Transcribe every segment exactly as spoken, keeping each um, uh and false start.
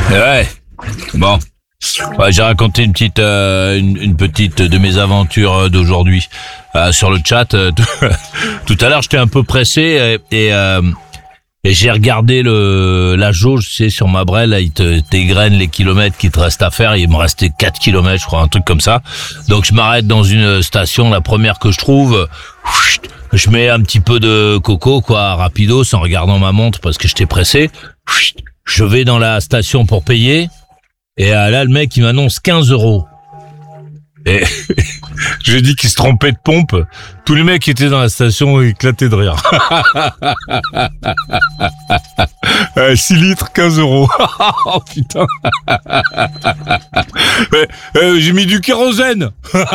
Ouais. Bon. Ouais, j'ai raconté une petite, euh, une, une petite de mes aventures d'aujourd'hui euh, sur le chat. Tout à l'heure, j'étais un peu pressé et, et, euh, et j'ai regardé le la jauge, tu sais, sur ma brelle. Là, il te t'égrène les kilomètres qu'il te reste à faire. Il me restait quatre kilomètres, je crois, un truc comme ça. Donc, je m'arrête dans une station, la première que je trouve. Je mets un petit peu de coco, quoi, rapido, en regardant ma montre parce que j'étais pressé. Je vais dans la station pour payer. Et là, le mec, il m'annonce quinze euros. Et je lui ai dit qu'il se trompait de pompe. Tous les mecs qui étaient dans la station éclataient de rire. euh, six litres, quinze euros. Oh putain. Mais, euh, j'ai mis du kérosène.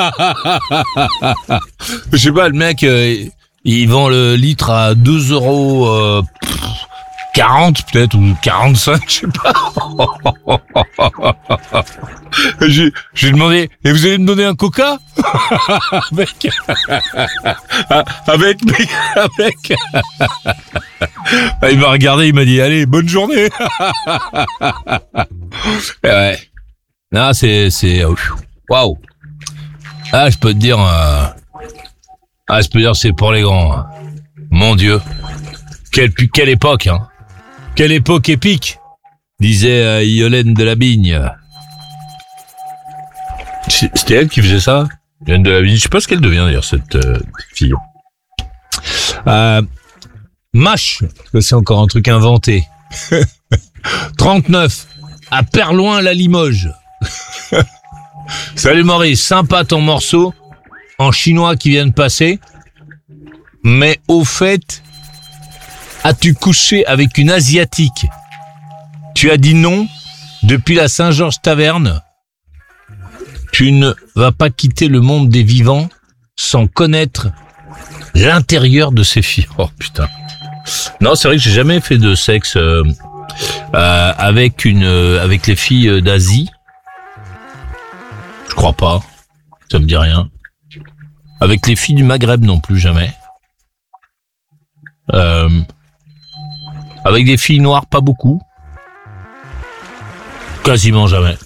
Je sais pas, le mec, euh, il vend le litre à deux euros... Euh, quarante peut-être, ou quarante-cinq, je sais pas. j'ai, j'ai demandé, et vous allez me donner un coca? Avec, avec, avec, il m'a regardé, il m'a dit, allez, bonne journée. Ouais. Non, c'est, c'est, waouh. Ah, je peux te dire, euh... ah, je peux dire, c'est pour les grands. Mon Dieu. Quelle, quelle époque, hein. Quelle époque épique, disait euh, Yolène de la Bigne. C'était elle qui faisait ça, Yolène de la Bigne. Je sais pas ce qu'elle devient d'ailleurs, cette euh, fille. Euh, Mâche, c'est encore un truc inventé. trente-neuf, à Perloin-la-Limoges. Salut Maurice, sympa ton morceau, en chinois qui vient de passer. Mais au fait... As-tu couché avec une Asiatique? Tu as dit non depuis la Saint-Georges Taverne. Tu ne vas pas quitter le monde des vivants sans connaître l'intérieur de ces filles. Oh putain. Non, c'est vrai que j'ai jamais fait de sexe euh, euh, avec une euh, avec les filles d'Asie. Je crois pas. Ça me dit rien. Avec les filles du Maghreb non plus, jamais. Euh... Avec des filles noires, pas beaucoup. Quasiment jamais.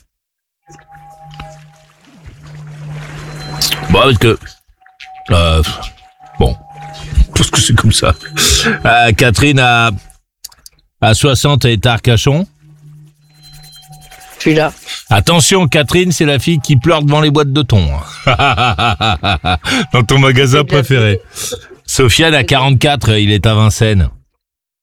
Bon, parce que... Euh, bon. Parce que c'est comme ça. Euh, Catherine, à, à soixante, elle est à Arcachon. Je suis là. Attention, Catherine, c'est la fille qui pleure devant les boîtes de thon. Dans ton magasin préféré. Sofiane, à quarante-quatre, il est à Vincennes.